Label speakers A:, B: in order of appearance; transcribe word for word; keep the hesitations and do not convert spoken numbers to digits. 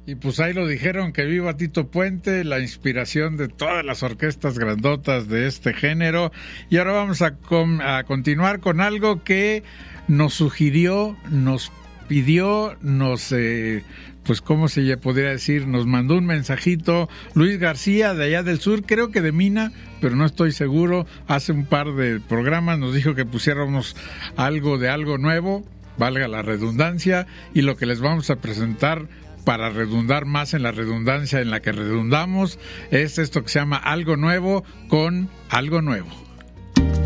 A: Y pues ahí lo dijeron, que viva Tito Puente, la inspiración de todas las orquestas grandotas de este género. Y ahora vamos a, com- a continuar con algo que nos sugirió, nos pidió, nos, eh, pues cómo se podría decir, nos mandó un mensajito Luis García de allá del sur, creo que de Mina, pero no estoy seguro. Hace un par de programas nos dijo que pusiéramos algo de algo nuevo, valga la redundancia, y lo que les vamos a presentar para redundar más en la redundancia en la que redundamos es esto que se llama Algo Nuevo con Algo Nuevo.